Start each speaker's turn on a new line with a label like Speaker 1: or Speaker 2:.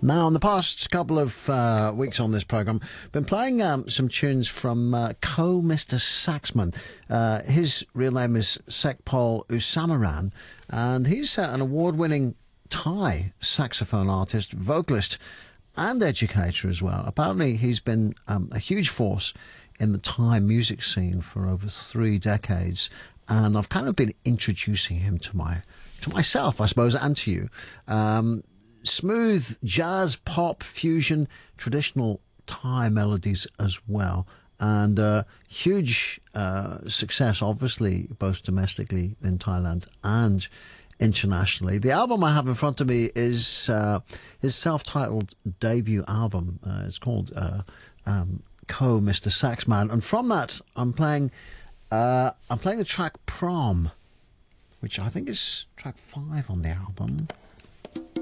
Speaker 1: Now, in the past couple of weeks on this programme, been playing some tunes from Mr. Saxman. His real name is Sekpol Usamaran, and he's an award-winning Thai saxophone artist, vocalist, and educator as well. Apparently, he's been a huge force in the Thai music scene for over 3 decades, and I've kind of been introducing him to myself, I suppose, and to you. Smooth jazz, pop, fusion, traditional Thai melodies as well. And huge success, obviously, both domestically in Thailand and internationally. The album I have in front of me is his self-titled debut album. It's called Mr. Saxman. And from that, I'm playing the track Prom, which I think is track 5 on the album.